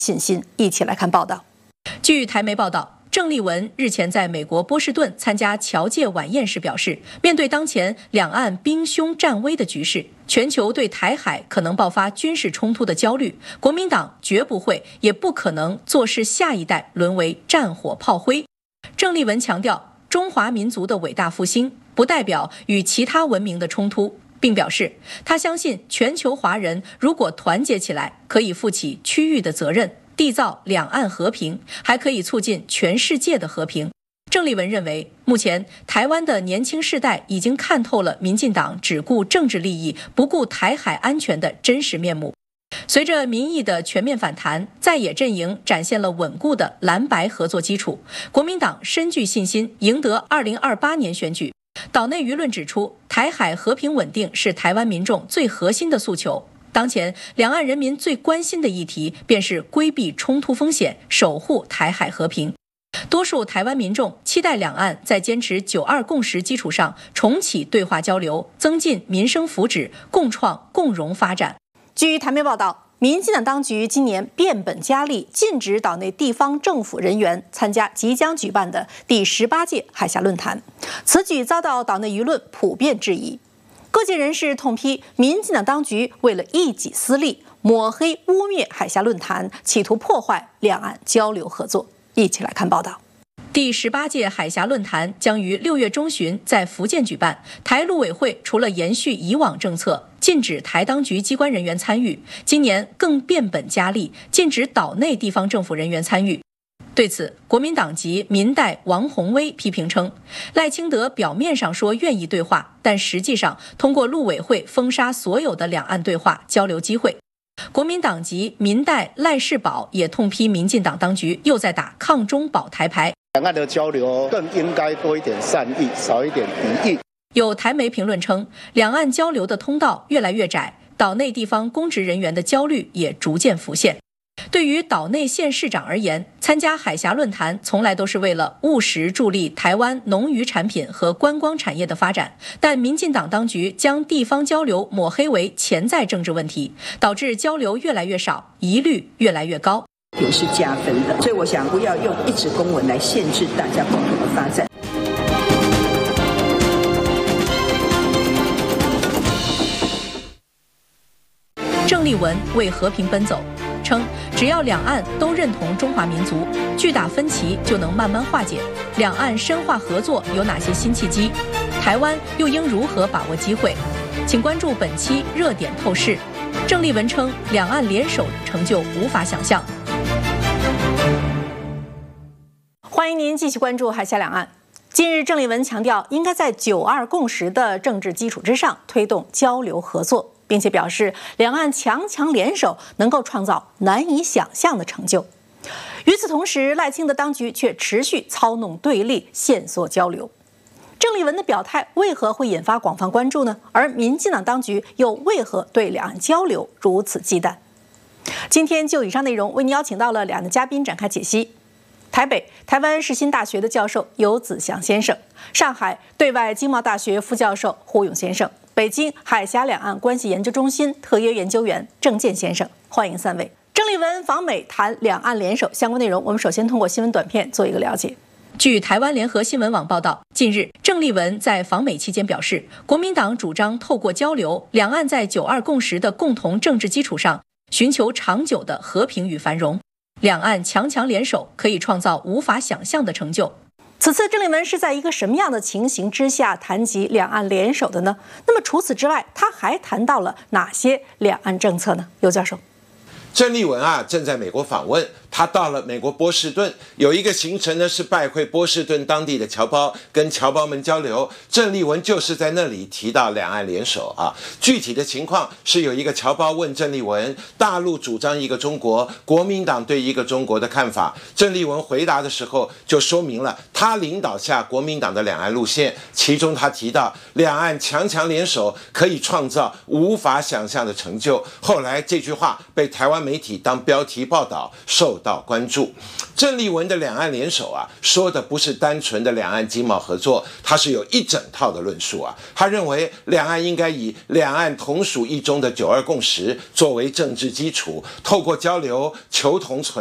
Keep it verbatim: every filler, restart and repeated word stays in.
信心。一起来看报道。 据台媒报道，郑丽文日前在美国波士顿参加侨界晚宴时表示，面对当前两岸兵凶战危的局势，全球对台海可能爆发军事冲突的焦虑，国民党绝不会也不可能坐视下一代沦为战火炮灰。郑丽文强调，中华民族的伟大复兴不代表与其他文明的冲突，并表示他相信全球华人如果团结起来，可以负起区域的责任，缔造两岸和平，还可以促进全世界的和平。郑丽文认为，目前台湾的年轻世代已经看透了民进党只顾政治利益、不顾台海安全的真实面目。随着民意的全面反弹，在野阵营展现了稳固的蓝白合作基础，国民党深具信心赢得二零二八年选举。岛内舆论指出，台海和平稳定是台湾民众最核心的诉求。当前两岸人民最关心的议题便是规避冲突风险，守护台海和平。多数台湾民众期待两岸在坚持九二共识基础上重启对话交流，增进民生福祉，共创共荣发展。 据台媒报道，民进党当局今年变本加厉，禁止岛内地方政府人员参加即将举办的第十八届海峡论坛，此举遭到岛内舆论普遍质疑。各界人士痛批民进党当局为了一己私利，抹黑污蔑海峡论坛，企图破坏两岸交流合作。一起来看报道。 第十八届海峡论坛将于六月中旬在福建举办。台陆委会除了延续以往政策，禁止台当局机关人员参与，今年更变本加厉，禁止岛内地方政府人员参与。对此，国民党籍民代王宏威批评称，赖清德表面上说愿意对话，但实际上通过陆委会封杀所有的两岸对话交流机会。国民党籍民代赖世宝也痛批民进党当局又在打抗中保台牌， 两岸的交流更应该多一点善意，少一点敌意。 有台媒评论称，两岸交流的通道越来越窄，岛内地方公职人员的焦虑也逐渐浮现。对于岛内县市长而言，参加海峡论坛从来都是为了务实助力台湾农渔产品和观光产业的发展，但民进党当局将地方交流抹黑为潜在政治问题，导致交流越来越少，疑虑越来越高。 也是加分的，所以我想不要用一纸公文来限制大家共同的发展。 郑丽文为和平奔走，称只要两岸都认同中华民族，巨大分歧就能慢慢化解。两岸深化合作有哪些新契机？台湾又应如何把握机会？请关注本期热点透视。郑丽文称，两岸联手成就无法想象。 欢迎您继续关注海峡两岸。近日，郑丽文强调，应该在九二共识的政治基础之上推动交流合作，并且表示两岸强强联手能够创造难以想象的成就。与此同时，赖清德当局却持续操弄对立，限缩交流。郑丽文的表态为何会引发广泛关注呢？而民进党当局又为何对两岸交流如此忌惮？今天就以上内容为您邀请到了两岸的嘉宾展开解析。台北台湾世新大学的教授游子祥先生，上海对外经贸大学副教授胡勇先生，北京海峡两岸关系研究中心特约研究员郑健先生，欢迎三位。郑丽文访美谈两岸联手相关内容，我们首先通过新闻短片做一个了解。 据台湾联合新闻网报道，近日郑丽文在访美期间表示，国民党主张透过交流，两岸在九二共识的共同政治基础上，寻求长久的和平与繁荣。两岸强强联手，可以创造无法想象的成就。 此次郑丽文是在一个什么样的情形之下谈及两岸联手的呢？那么除此之外，他还谈到了哪些两岸政策呢？游教授。 郑丽文啊，正在美国访问。他到了美国波士顿，有一个行程呢是拜会波士顿当地的侨胞，跟侨胞们交流。郑丽文就是在那里提到两岸联手啊。具体的情况是有一个侨胞问郑丽文，大陆主张一个中国，国民党对一个中国的看法。郑丽文回答的时候就说明了他领导下国民党的两岸路线，其中他提到两岸强强联手可以创造无法想象的成就。后来这句话被台湾媒体当标题报道，受到到关注。郑丽文的两岸联手啊，说的不是单纯的两岸经贸合作，它是有一整套的论述啊。他认为两岸应该以两岸同属一中的九二共识作为政治基础，透过交流求同存